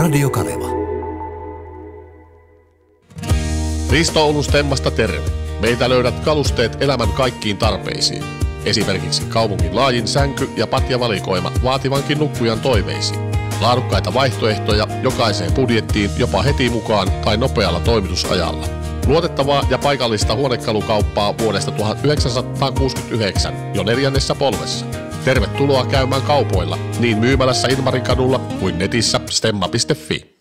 Radio Kaleva. Risto Oulu Stemmasta terve. Meiltä löydät kalusteet elämän kaikkiin tarpeisiin. Esimerkiksi kaupungin laajin sänky- ja patjavalikoima vaativankin nukkujan toiveisiin. Laadukkaita vaihtoehtoja jokaiseen budjettiin jopa heti mukaan tai nopealla toimitusajalla. Luotettavaa ja paikallista huonekalukauppaa vuodesta 1969 jo 4. polvessa. Tervetuloa käymään kaupoilla niin myymälässä Ilmarin kadulla kuin netissä stemma.fi.